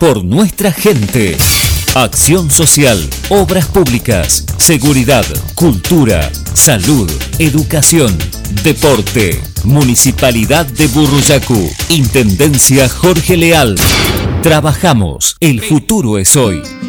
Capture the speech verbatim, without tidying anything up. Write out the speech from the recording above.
por nuestra gente. Acción social, obras públicas, seguridad, cultura, salud, educación, deporte. Municipalidad de Burruyacu, Intendencia Jorge Leal. Trabajamos, el futuro es hoy.